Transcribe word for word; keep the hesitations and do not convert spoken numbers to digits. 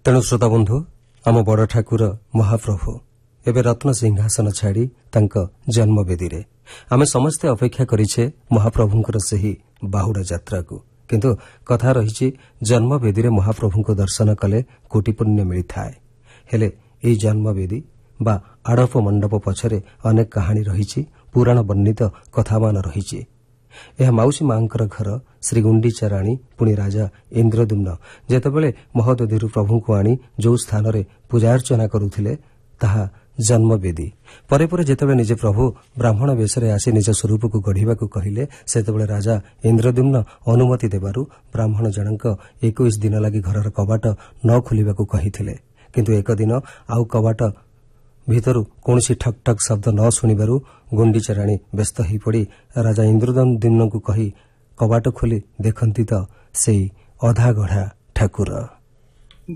तेणु श्रोता बंधु आम बड़ ठाकुर महाप्रभु एवं रत्न सिंहासन छाड़ी जन्मवेदी रे आमे समस्ते अपेक्षा करिछे महाप्रभुंकर सही बाहुड़ा यात्रा को किंतु कथा रही जन्मवेदी रे महाप्रभु दर्शन कले कोटि पुण्य मिलता है हेले एई जन्मवेदी बा आड़प मंडप पछरे अनेक कहानी रही पुराण वर्णित कथामान रही यह मौसी मांकर घर श्री गुंडीचा राणी पुणी राजा इंद्रद्युम्न जेतेबेले महोदधि प्रभु को आनी जो स्थान रे पूजार्चना करुथिले ताहा जन्मवेदी परे परे जेतेबेले निजे प्रभु ब्राह्मण वेशरे आसी निज स्वरूप को गढ़िबाकू कहिले सेतेबेले राजा इंद्रद्युम्न अनुमति देबारु ब्राह्मण जनक इक्कीस दिन लागि घरर कबाट न खोलिबाकू कहिथिले किंतु एक दिन आउ कबाट भितरु कौनसी ठक ठक शब्द न शुणिबारु गुंडीचा राणी व्यस्त हो पड़ी राजा इंद्रद्युम्न को कही कबाट खोली देखंती तो सेई अधा गढ़ा ठाकुर।